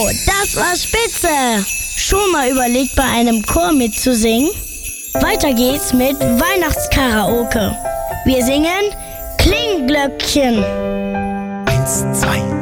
Wow, das war spitze! Schon mal überlegt, bei einem Chor mitzusingen? Weiter geht's mit Weihnachtskaraoke. Wir singen Klingglöckchen. 1, 2,